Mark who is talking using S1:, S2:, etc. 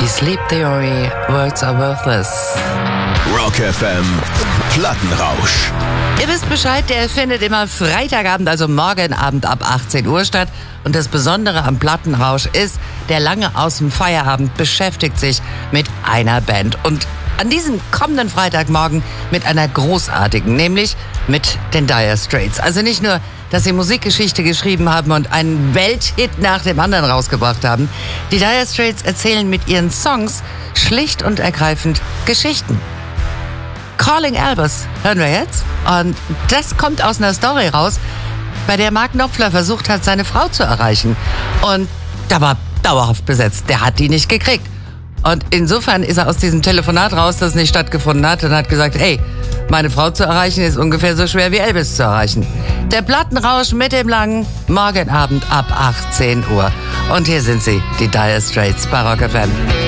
S1: Die Sleep Theory, Words are worthless.
S2: Rock FM, Plattenrausch.
S1: Ihr wisst Bescheid, der findet immer Freitagabend, also morgen Abend ab 18 Uhr statt. Und das Besondere am Plattenrausch ist, der lange aus dem Feierabend beschäftigt sich mit einer Band. Und an diesem kommenden Freitagmorgen mit einer großartigen, nämlich mit den Dire Straits. Also nicht nur, dass sie Musikgeschichte geschrieben haben und einen Welthit nach dem anderen rausgebracht haben. Die Dire Straits erzählen mit ihren Songs schlicht und ergreifend Geschichten. Calling Albus hören wir jetzt. Und das kommt aus einer Story raus, bei der Mark Knopfler versucht hat, seine Frau zu erreichen. Und da war dauerhaft besetzt. Der hat die nicht gekriegt. Und insofern ist er aus diesem Telefonat raus, das nicht stattgefunden hat, und hat gesagt, ey, meine Frau zu erreichen ist ungefähr so schwer wie Elvis zu erreichen. Der Plattenrausch mit dem langen Morgenabend ab 18 Uhr. Und hier sind sie, die Dire Straits bei Rock FM.